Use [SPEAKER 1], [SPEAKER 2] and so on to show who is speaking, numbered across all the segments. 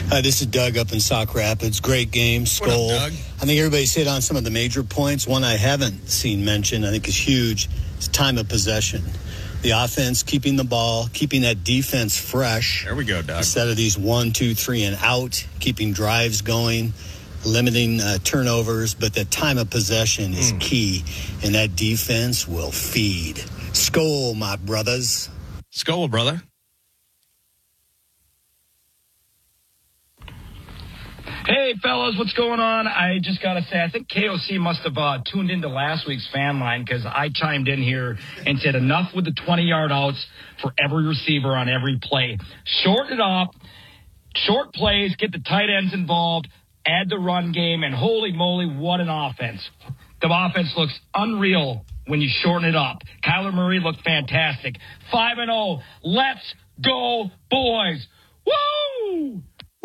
[SPEAKER 1] This is Doug up in Sauk Rapids. Great game, Skull.
[SPEAKER 2] What up, Doug?
[SPEAKER 1] I think everybody's hit on some of the major points. One I haven't seen mentioned, I think is huge, is time of possession. The offense keeping the ball, keeping that defense fresh.
[SPEAKER 2] There we go, Doug.
[SPEAKER 1] Instead of these 1, 2, 3 and out, keeping drives going, limiting turnovers. But the time of possession is key, and that defense will feed. Skull, my brothers.
[SPEAKER 2] Skull, brother.
[SPEAKER 3] Hey, fellas, what's going on? I just got to say, I think KOC must have tuned into last week's fan line because I chimed in here and said enough with the 20-yard outs for every receiver on every play. Shorten it up, short plays, get the tight ends involved, add the run game, and holy moly, what an offense. The offense looks unreal when you shorten it up. Kyler Murray looked fantastic. 5-0. Let's go, boys. Woo!
[SPEAKER 2] Woo!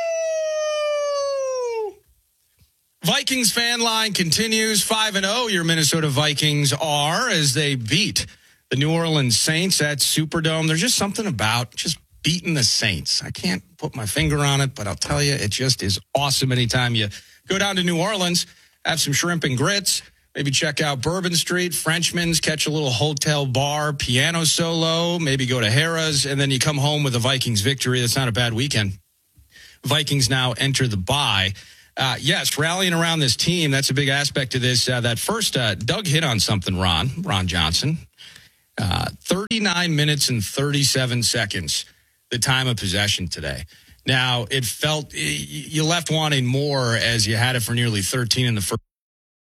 [SPEAKER 2] Vikings fan line continues 5-0. Your Minnesota Vikings are as they beat the New Orleans Saints at Superdome. There's just something about just beating the Saints. I can't put my finger on it, but I'll tell you, it just is awesome anytime you go down to New Orleans, have some shrimp and grits, maybe check out Bourbon Street, Frenchman's, catch a little hotel bar, piano solo, maybe go to Harrah's, and then you come home with a Vikings victory. That's not a bad weekend. Vikings now enter the bye. Yes, rallying around this team, that's a big aspect of this. That first, Doug hit on something, Ron Johnson. 39 minutes and 37 seconds, the time of possession today. Now, it felt, you left wanting more as you had it for nearly 13 in the first.